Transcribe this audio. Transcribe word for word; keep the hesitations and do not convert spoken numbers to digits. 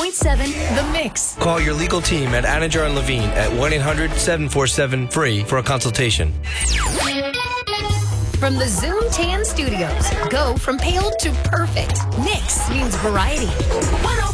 point seven The Mix. Call your legal team at Anajar and Levine at one eight hundred seven four seven free for a consultation. From the Zoom Tan Studios, go from pale to perfect. Mix means variety.